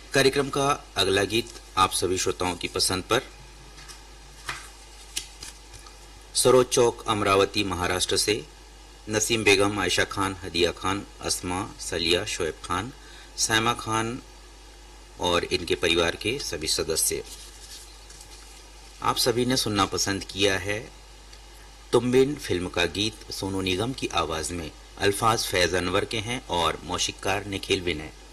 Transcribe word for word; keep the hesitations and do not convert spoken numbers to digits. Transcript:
कार्यक्रम का अगला गीत आप सभी श्रोताओं की पसंद पर सरोज चौक अमरावती महाराष्ट्र से नसीम बेगम, आयशा खान, हदिया खान, अस्मा, सलिया, शोएब खान, सैमा खान और इनके परिवार के सभी सदस्य। आप सभी ने सुनना पसंद किया है तुम बिन फिल्म का गीत सोनू निगम की आवाज में। अल्फाज फैज अनवर के हैं और मौशिककार निखिल विनय।